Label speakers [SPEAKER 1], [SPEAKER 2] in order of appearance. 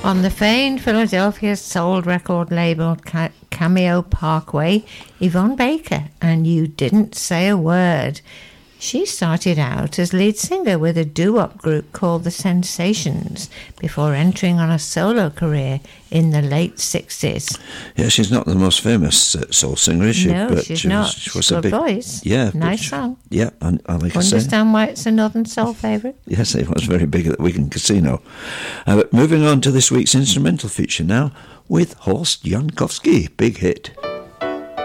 [SPEAKER 1] On the famed Philadelphia soul record label Cameo Parkway, Yvonne Baker, and You Didn't Say a Word. She started out as lead singer with a doo-wop group called The Sensations before entering on a solo career in the late 60s.
[SPEAKER 2] Yeah, she's not the most famous soul singer, is she?
[SPEAKER 1] No,
[SPEAKER 2] but
[SPEAKER 1] she's not.
[SPEAKER 2] She was
[SPEAKER 1] Good
[SPEAKER 2] a big
[SPEAKER 1] voice.
[SPEAKER 2] Yeah.
[SPEAKER 1] Nice song.
[SPEAKER 2] Yeah, and like I say...
[SPEAKER 1] Understand why it's a Northern Soul favourite?
[SPEAKER 2] Yes, it was very big at the Wigan Casino. But moving on to this week's instrumental feature now with Horst Jankowski. Big hit.